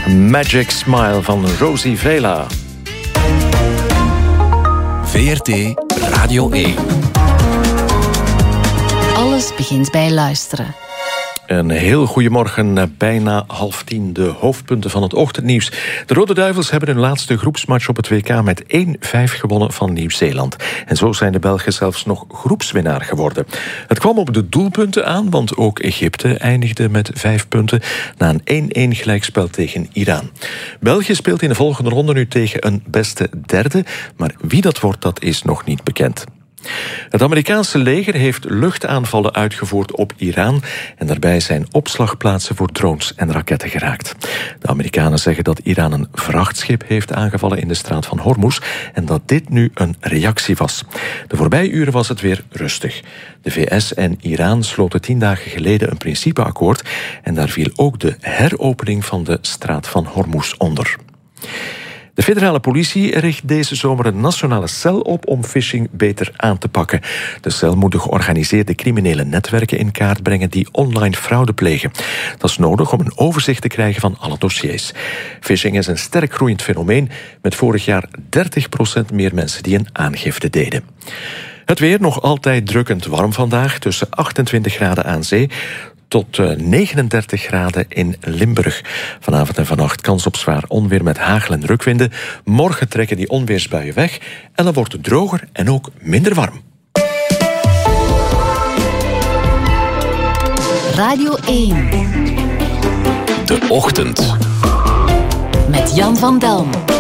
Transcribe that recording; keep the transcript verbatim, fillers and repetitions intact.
Magic Smile van Rosie Vela. V R T Radio één. Alles begint bij luisteren. Een heel goedemorgen, bijna half tien, de hoofdpunten van het ochtendnieuws. De Rode Duivels hebben hun laatste groepsmatch op het W K met één vijf gewonnen van Nieuw-Zeeland. En zo zijn de Belgen zelfs nog groepswinnaar geworden. Het kwam op de doelpunten aan, want ook Egypte eindigde met vijf punten na een één-één gelijkspel tegen Iran. België speelt in de volgende ronde nu tegen een beste derde, maar wie dat wordt, dat is nog niet bekend. Het Amerikaanse leger heeft luchtaanvallen uitgevoerd op Iran en daarbij zijn opslagplaatsen voor drones en raketten geraakt. De Amerikanen zeggen dat Iran een vrachtschip heeft aangevallen in de straat van Hormuz en dat dit nu een reactie was. De voorbije uren was het weer rustig. De V S en Iran sloten tien dagen geleden een principeakkoord en daar viel ook de heropening van de straat van Hormuz onder. De federale politie richt deze zomer een nationale cel op om phishing beter aan te pakken. De cel moet de georganiseerde criminele netwerken in kaart brengen die online fraude plegen. Dat is nodig om een overzicht te krijgen van alle dossiers. Phishing is een sterk groeiend fenomeen, met vorig jaar dertig procent meer mensen die een aangifte deden. Het weer nog altijd drukkend warm vandaag, tussen achtentwintig graden aan zee tot negenendertig graden in Limburg. Vanavond en vannacht kans op zwaar onweer met hagel en rukwinden. Morgen trekken die onweersbuien weg en dan wordt het droger en ook minder warm. Radio één. De ochtend. Met Jan van Delm.